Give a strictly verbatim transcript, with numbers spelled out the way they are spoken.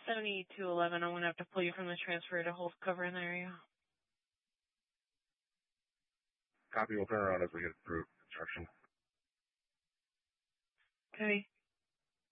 seventy-two eleven, I'm going to have to pull you from the transfer to hold cover in the area. Copy, we'll turn around as we get through construction. Okay.